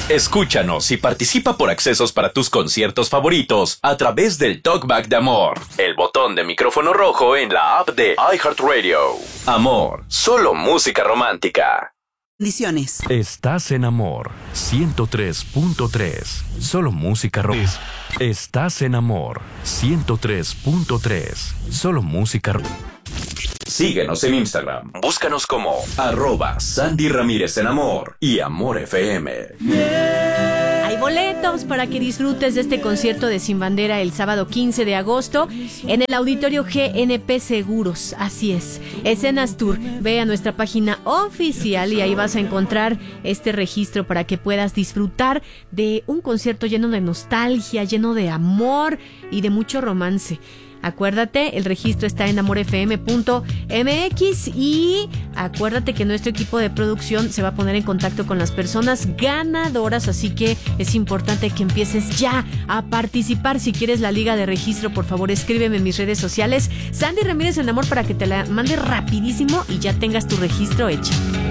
Escúchanos y participa por accesos para tus conciertos favoritos a través del Talkback de Amor, el botón de micrófono rojo en la app de iHeartRadio. Amor, solo música romántica. Bendiciones. Estás en Amor 103.3. Solo música rock. Estás en Amor 103.3. Solo música rock. Síguenos en Instagram. Búscanos como @Sandy Ramírez en Amor y Amor FM. Hay boletos para que disfrutes de este concierto de Sin Bandera el sábado 15 de agosto en el auditorio GNP Seguros. Así es, Escenas Tour. Ve a nuestra página oficial y ahí vas a encontrar este registro para que puedas disfrutar de un concierto lleno de nostalgia, lleno de amor y de mucho romance. Acuérdate, el registro está en amorfm.mx y acuérdate que nuestro equipo de producción se va a poner en contacto con las personas ganadoras, así que es importante que empieces ya a participar. Si quieres la liga de registro, por favor escríbeme en mis redes sociales Sandy Ramírez en Amor para que te la mande rapidísimo y ya tengas tu registro hecho.